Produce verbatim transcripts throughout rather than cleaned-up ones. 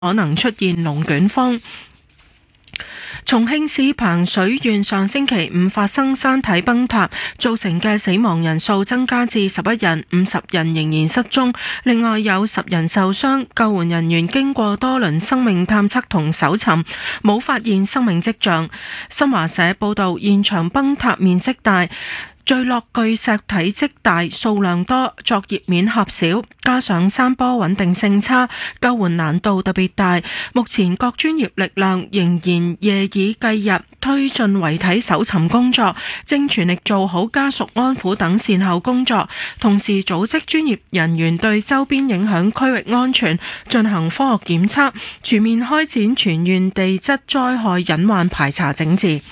可能出現龍捲風。重慶市彭水縣上星期五發生山體崩塌，造成嘅死亡人數增加至十一人，五十人仍然失蹤，另外有十人受傷。救援人員經過多輪生命探測同搜尋，冇發現生命跡象。新華社報道，現場崩塌面積大，墜落巨石體積大，數量多，作業面狹小，加上山坡穩定性差，救援難度特別大。目前各專業力量仍然夜以繼日推進遺體搜尋工作，正全力做好家屬安撫等善後工作，同時組織專業人員對周邊影響區域安全進行科學檢測，全面開展全縣地質災害隱患排查整治。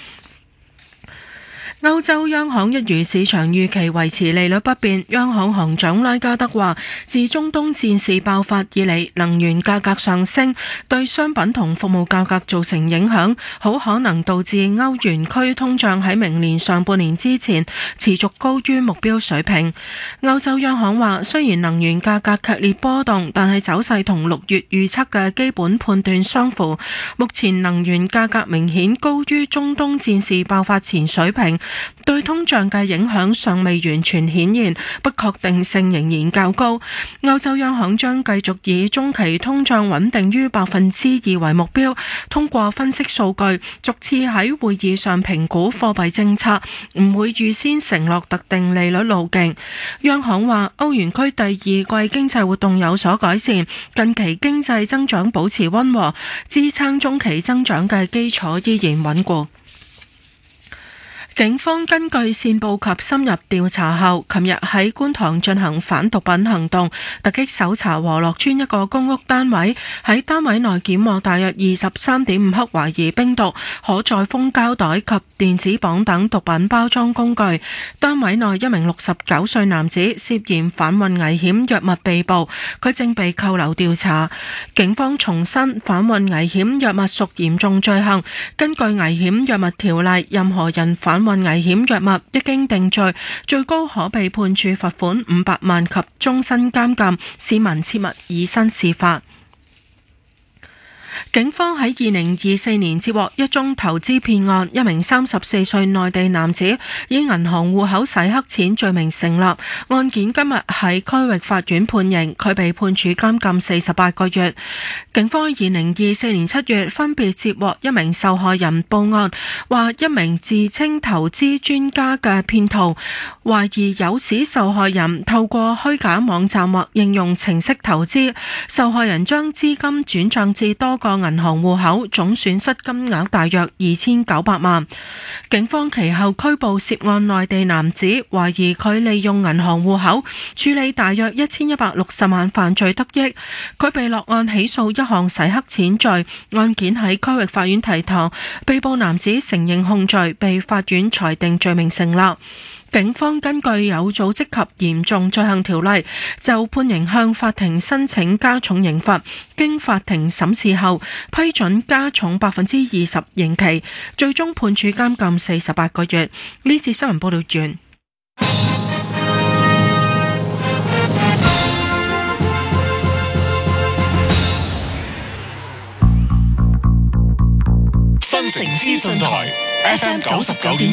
歐洲央行一如市場預期維持利率不變，央行行長拉加德話，自中東戰事爆發以嚟，能源價格上升對商品同服務價格造成影響，好可能導致歐元區通脹喺明年上半年之前持續高於目標水平。歐洲央行話，雖然能源價格劇烈波動，但係走勢同六月預測嘅基本判斷相符。目前能源價格明顯高於中東戰事爆發前水平，對通脹嘅影響尚未完全顯現，不確定性仍然較高。歐洲央行將繼續以中期通脹穩定於百分之二為目標，通過分析數據，逐次喺會議上評估貨幣政策，唔會預先承諾特定利率路徑。央行話，歐元區第二季經濟活動有所改善，近期經濟增長保持溫和，支撐中期增長嘅基礎依然穩固。警方根據線報及深入調查後，琴日喺觀塘進行反毒品行動，突擊搜查和樂村一個公屋單位，喺單位內檢獲大約二十三點五克懷疑冰毒、可載封膠袋及電子磅等毒品包裝工具。單位內一名六十九歲男子涉嫌販運危險藥物被捕，佢正被扣留調查。警方重申，販運危險藥物屬嚴重罪行，根據危險藥物條例，任何人販運危險藥物一經定罪，最高可被判處罰款五百萬及終身監禁，市民切勿以身試法。警方喺二零二四年接獲一宗投資騙案，一名三十四歲內地男子以銀行戶口洗黑錢罪名成立，案件今日喺區域法院判刑，佢被判處監禁四十八個月。警方喺二零二四年七月分別接獲一名受害人報案，話一名自稱投資專家嘅騙徒懷疑誘使受害人透過虛假網站或應用程式投資，受害人將資金轉賬至多個銀行戶口，總損失金額大約二千九百萬。警方其後拘捕涉案內地男子，懷疑佢利用銀行戶口處理大約一千一百六十萬犯罪得益。佢被落案起訴一項洗黑錢罪，案件喺區域法院提堂，被捕男子承認控罪，被法院裁定罪名成立。警方根據有組織及嚴重罪行條例，就判刑向法庭申請加重刑罰，經法庭審視後批准加重百分之二十刑期，最終判處監禁四十八個月。呢次新聞報道完。 新城資訊台 F M 九十九點。